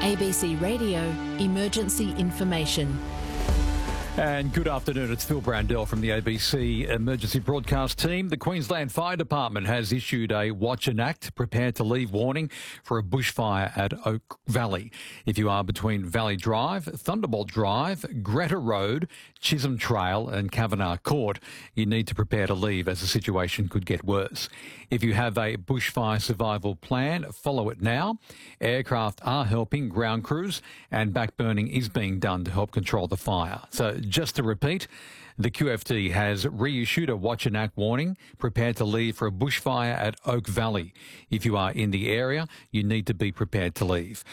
ABC Radio Emergency Information. And good afternoon, it's Phil Brandell from the ABC Emergency Broadcast team. The Queensland Fire Department has issued a Watch and Act, prepare to leave warning for a bushfire at Oak Valley. If you are between Valley Drive, Thunderbolt Drive, Greta Road, Chisholm Trail and Kavanagh Court, you need to prepare to leave as the situation could get worse. If you have a bushfire survival plan, follow it now. Aircraft are helping ground crews and backburning is being done to help control the fire. So just to repeat, the QFD has reissued a Watch and Act warning, prepare to leave for a bushfire at Oak Valley. If you are in the area, you need to be prepared to leave.